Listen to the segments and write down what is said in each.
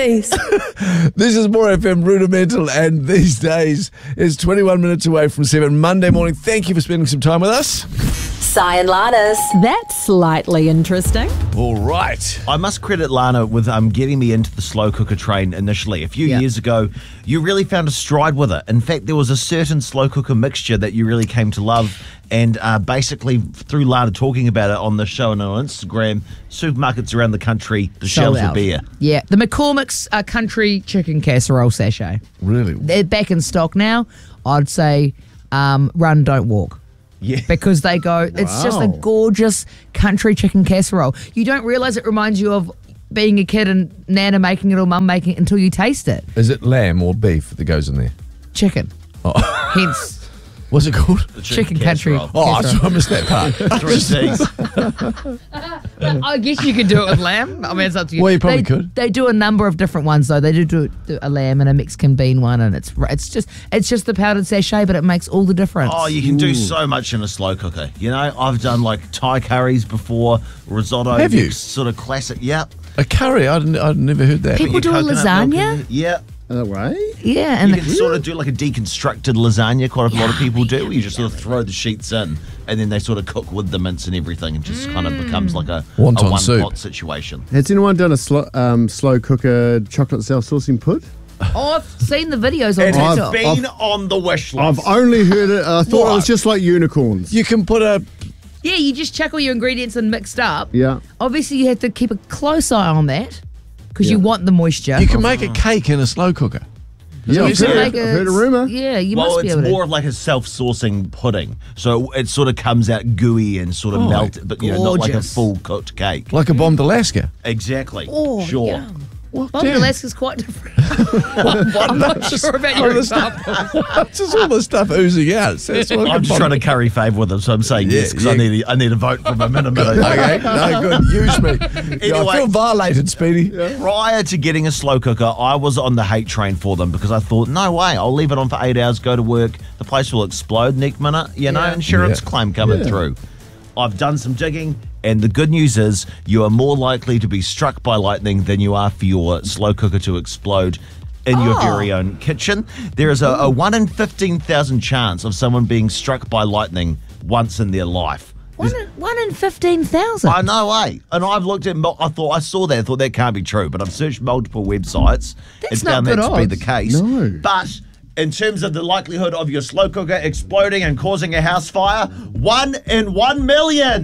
please. This is More FM Rudimental, and these days is 21 minutes away from 7 Monday morning. Thank you for spending some time with us. Si and Lana's. That's slightly interesting. All right. I must credit Lana with getting me into the slow cooker train initially. A few years ago, you really found a stride with it. In fact, there was a certain slow cooker mixture that you really came to love. And basically, through Lana talking about it on the show and on Instagram, supermarkets around the country, the shelves were bare. Yeah, the McCormick's country chicken casserole sachet. Really? They're back in stock now. I'd say run, don't walk. Yeah. Because they go, it's just a gorgeous country chicken casserole. You don't realise it reminds you of being a kid and Nana making it or Mum making it until you taste it. Is it lamb or beef that goes in there? Chicken. Oh. Hence, What's it called? The chicken country. casserole. Oh, I missed that part. 3 C's. I guess you could do it with lamb. I mean, it's up to you. Well, you probably they, could. They do a number of different ones, though. They do a lamb and a Mexican bean one, and it's just the powdered sachet, but it makes all the difference. Oh, you can do so much in a slow cooker. You know, I've done like Thai curries before, risotto. Have you? Sort of classic. Yep. A curry? I'd never heard that. People do a Coconut milk in lasagna? it. Yeah. Right? Yeah, and You can sort of do like a deconstructed lasagna, quite a lot of people do. Where you just sort of throw the sheets in and then they sort of cook with the mince and everything and just kind of becomes like a Wonton one soup. pot situation. Has anyone done a slow cooker chocolate self-saucing put? Oh, I've seen the videos on It has TikTok. been on the wish list. I've only heard it. I thought it was just like unicorns. You can put a... Yeah, you just chuck all your ingredients in mixed up. Yeah. Obviously, you have to keep a close eye on that because you want the moisture. You can make a cake in a slow cooker. Yeah, what I've you said? heard, I've heard a rumour. Yeah, you well, must be it's able to. more of like a self-saucing pudding. So it sort of comes out gooey and sort of melted, but not like a gorgeous. full cooked cake. Like a bomb d'Alaska. Exactly. Oh, sure. yum. Well, Bomb damn. d'Alaska's quite different. I'm not sure about your example. It's just all the stuff oozing out. So that's what I'm just trying to curry favour with them, so I'm saying yes because I need a vote from a minute. Okay, no, good. Use me. Yeah, I Anyway. feel violated, Speedy. Prior to getting a slow cooker, I was on the hate train for them because I thought, no way, I'll leave it on for 8 hours, go to work, the place will explode next minute, insurance claim coming through. I've done some digging, and the good news is you are more likely to be struck by lightning than you are for your slow cooker to explode in your very own kitchen. There is a 1 in 15,000 chance of someone being struck by lightning once in their life. One in 15,000. I know, eh? And I've looked at, I saw that can't be true, but I've searched multiple websites That's and found not that good to be odds. the case. No. But in terms of the likelihood of your slow cooker exploding and causing a house fire, 1 in 1 million.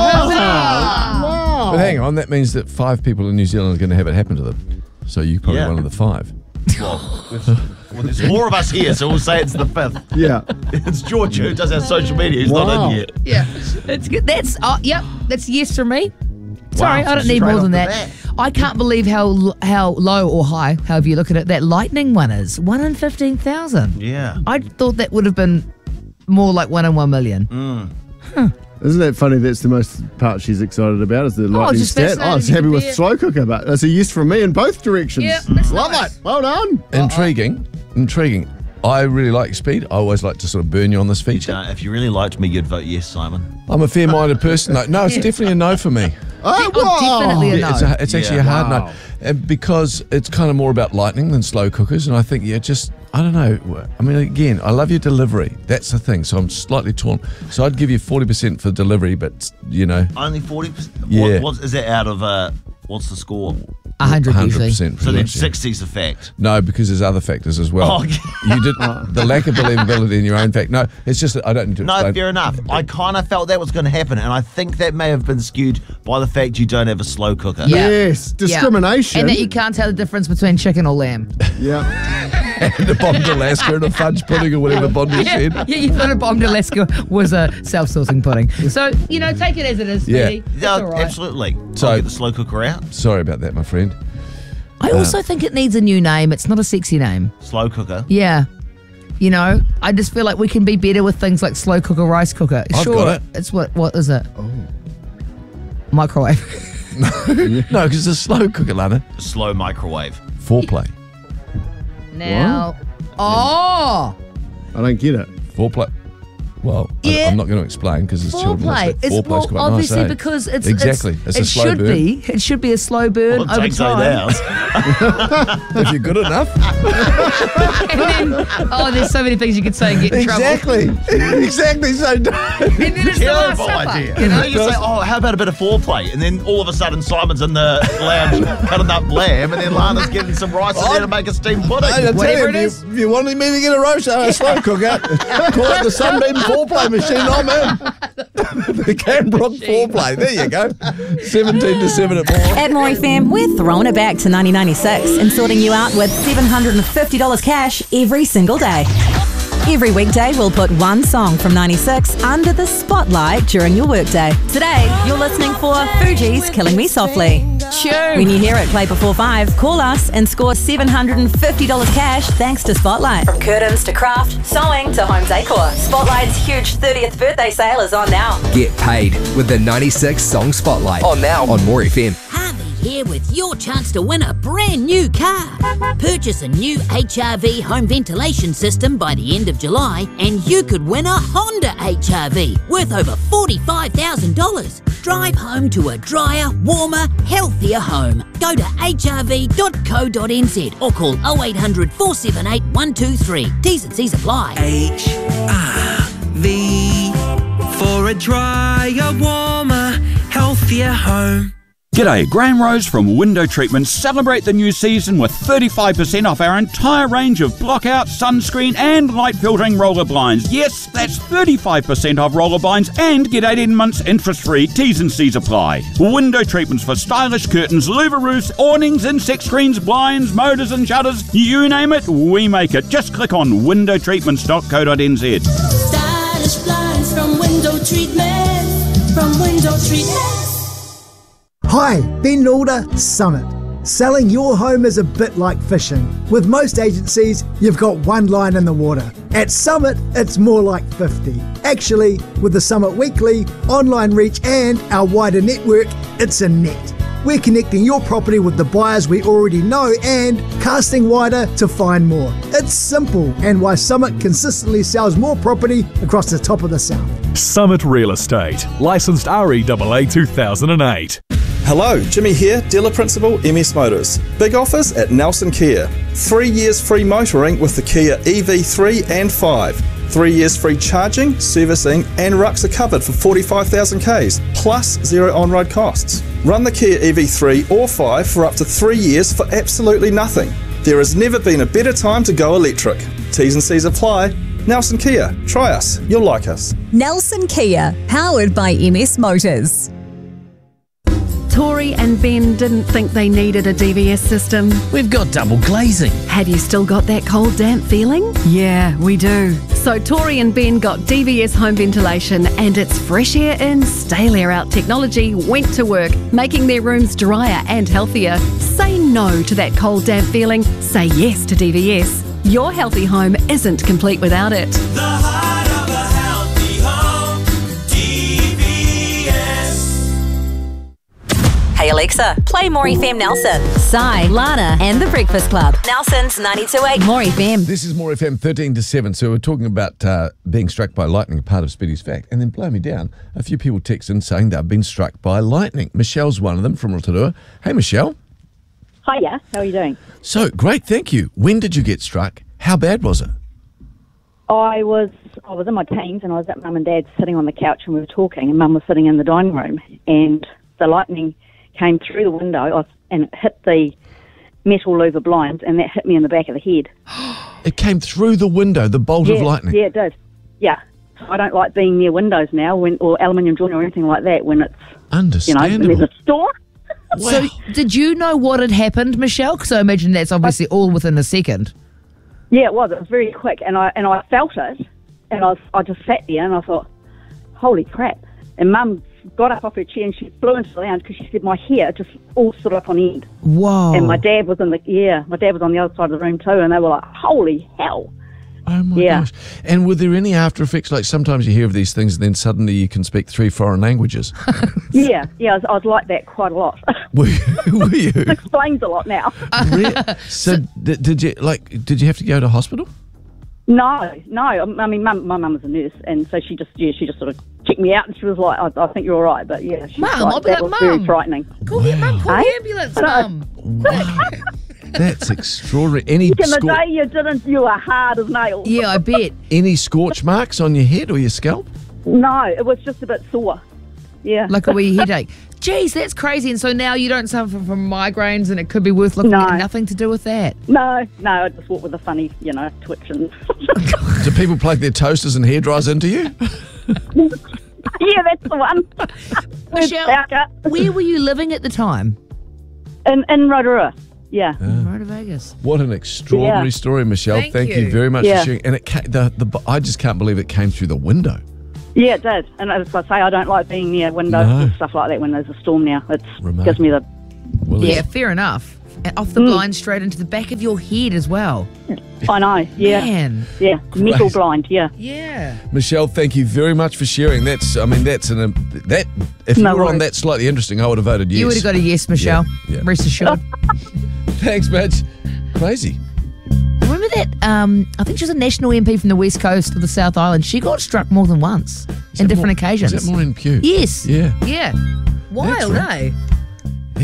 Wow. But hang on, that means that 5 people in New Zealand are going to have it happen to them. So you're probably one of the 5. Well, there's 4 of us here, so we'll say it's the 5th. Yeah. It's George who does our social media. He's not Wow. in yet. Yeah, that's good. That's that's a yes from me. Sorry, Wow, I don't need straight more than off the that. bat. I can't believe how low or high, however you look at it, that lightning one is. 1 in 15,000. Yeah. I thought that would have been more like 1 in 1 million. Isn't that funny? That's the most part she's excited about is the lightning just stat. fascinating I was to happy with hear. slow cooker, but that's a yes from me in both directions. Yeah, that's Love nice. it. Well done. Intriguing. I really like speed. I always like to sort of burn you on this feature. If you really liked me, you'd vote yes, Simon. I'm a fair-minded person. No, it's definitely a no for me. Oh, definitely a Yeah, no. it's actually a hard no. Because it's kind of more about lightning than slow cookers. And I think, I don't know. I mean, again, I love your delivery. That's the thing. So I'm slightly torn. So I'd give you 40% for delivery, but, Only 40%? Yeah. What is that out of, what's the score? 100 usually. 100%. So then pretty much, 60's a fact. No, because there's other factors as well. Oh, okay. You did the lack of believability in your own fact. No, it's just that I don't need to No, explain. fair enough. I kind of felt that was going to happen, and I think that may have been skewed by the fact you don't have a slow cooker. Yeah. Yes, Yeah. discrimination. And that you can't tell the difference between chicken or lamb. Yeah. And a bomb d'Alaska and a fudge pudding or whatever Bondi said. Yeah, you thought a bomb d'Alaska was a self-saucing pudding. So, take it as it is, Yeah. Speedy. It's all right. Absolutely. So- I'll get the slow cooker out. Sorry about that, my friend. I also think it needs a new name. It's not a sexy name. Slow cooker. Yeah. I just feel like we can be better with things like slow cooker, rice cooker. I've Sure, got it. It's what is it? Oh. Microwave. No, because it's a slow cooker, Lana. Slow microwave. Foreplay. Now. Oh! I don't get it. Foreplay. Well, Yeah. I'm not going to explain because it's children. Foreplay. It's Foreplay's quite obviously nice, eh? because it's exactly. It's a slow burn. It should be a slow burn Well, it over takes 8 time. hours. If you're good enough. And then, there's so many things you could say and get in trouble. Exactly. So And then it's the last Terrible supper. idea. You know? You say, how about a bit of foreplay? And then all of a sudden Simon's in the lounge cutting up lamb, and then Lana's getting some rice in there to make a steamed pudding. I tell Whatever you, it is. if you wanted me to get a roast, a slow cooker, call it the Sunbeam Foreplay Machine. I'm in. The Canbrook Foreplay. There you go. 17 to 7 at more. At More FM, we're throwing it back to 1996 and sorting you out with $750 cash every single day. Every weekday, we'll put one song from 96 under the spotlight during your workday. Today, you're listening for Fuji's Killing Me Softly. When you hear it play before 5, call us and score $750 cash thanks to Spotlight. From curtains to craft, sewing to home decor, Spotlight's huge 30th birthday sale is on now. Get paid with the 96 Song Spotlight. On now on More FM. Harvey here with your chance to win a brand new car. Purchase a new HRV home ventilation system by the end of July and you could win a Honda HRV worth over $45,000. Drive home to a drier, warmer, healthier home. Go to hrv.co.nz or call 0800 478 123. T's and C's apply. HRV for a drier, warmer, healthier home. G'day, Graham Rose from Window Treatments. Celebrate the new season with 35% off our entire range of blockout, sunscreen and light filtering roller blinds. Yes, that's 35% off roller blinds and get 18 months interest-free. T's and C's apply. Window Treatments for stylish curtains, louver roofs, awnings, insect screens, blinds, motors and shutters. You name it, we make it. Just click on windowtreatments.co.nz. Stylish blinds from Window Treatments. From Window Treatments. Hi, Ben Nalder, Summit. Selling your home is a bit like fishing. With most agencies, you've got one line in the water. At Summit, it's more like 50. Actually, with the Summit Weekly, online reach and our wider network, it's a net. We're connecting your property with the buyers we already know and casting wider to find more. It's simple and why Summit consistently sells more property across the top of the South. Summit Real Estate, licensed REAA 2008. Hello, Jimmy here, dealer principal, MS Motors. Big offers at Nelson Kia. 3 years free motoring with the Kia EV3 and 5. 3 years free charging, servicing and rucks are covered for 45,000 Ks, plus zero on-road costs. Run the Kia EV3 or 5 for up to 3 years for absolutely nothing. There has never been a better time to go electric. T's and C's apply. Nelson Kia, try us, you'll like us. Nelson Kia, powered by MS Motors. Tori and Ben didn't think they needed a DVS system. We've got double glazing. Have you still got that cold, damp feeling? Yeah, we do. So Tori and Ben got DVS home ventilation and its fresh air in, stale air out technology went to work, making their rooms drier and healthier. Say no to that cold, damp feeling. Say yes to DVS. Your healthy home isn't complete without it. The heart of a healthy home, DVS. Hey Alexa, play More FM Nelson. Sai, Lana and The Breakfast Club. Nelson's 92.8 More FM. This is More FM 13 to 7. So we're talking about being struck by lightning, part of Speedy's fact. And then blow me down, a few people text in saying they've been struck by lightning. Michelle's one of them from Rotorua. Hey Michelle. Hiya, how are you doing? So, great, thank you. When did you get struck? How bad was it? I was in my teens and I was at Mum and Dad's sitting on the couch and we were talking and Mum was sitting in the dining room and the lightning came through the window and it hit the metal louver blinds and that hit me in the back of the head. It came through the window, the bolt of lightning? Yeah, it did. Yeah. I don't like being near windows now or aluminium joinery or anything like that when it's, understandable. when there's a storm. Wow. So, did you know what had happened, Michelle? Because I imagine that's obviously all within a second. Yeah, it was. It was very quick, and I felt it, and I just sat there, and I thought, "Holy crap!" And Mum got up off her chair and she flew into the lounge because she said my hair just all stood up on end. Whoa! And my dad was on the other side of the room too, and they were like, "Holy hell!" Oh my gosh. And were there any after effects? Like sometimes you hear of these things and then suddenly you can speak 3 foreign languages. Yeah, I was like that quite a lot. Were you? It explains a lot now. So did you have to go to hospital? No. I mean, my mum was a nurse, and so she just sort of checked me out, and she was like, "I think you're all right." But yeah, she was Mum, like, I'll be that like, was very Mum. frightening. Call the ambulance, Mum. That's extraordinary. Any Back in the day, you were hard as nails. Yeah, I bet. any scorch marks on your head or your scalp? No, it was just a bit sore. Yeah. Like a wee headache. Jeez, that's crazy. And so now you don't suffer from migraines, and it could be worth looking at. Nothing to do with that. No, I just walk with a funny, twitch and. Do people plug their toasters and hairdryers into you? Yeah, that's the one. Michelle, where were you living at the time? In Rotorua. Yeah. Rotorua, Vegas. What an extraordinary story, Michelle. Thank you very much for sharing. And it I just can't believe it came through the window. Yeah, it did. And as I say, I don't like being near windows and stuff like that when there's a storm now. It gives me the... Yeah, fair enough. And off the blind straight into the back of your head as well. I know, yeah. Man. Yeah, metal blind, yeah. Yeah. Michelle, thank you very much for sharing. If you were on That Slightly Interesting, I would have voted yes. You would have got a yes, Michelle. Yeah. Rest assured. Thanks, Mitch. Crazy. Remember that, I think she was a national MP from the West Coast of the South Island. She got struck more than once on different occasions. Is that Maureen Pugh? Yes. Yeah. Yeah. Wild, right. eh?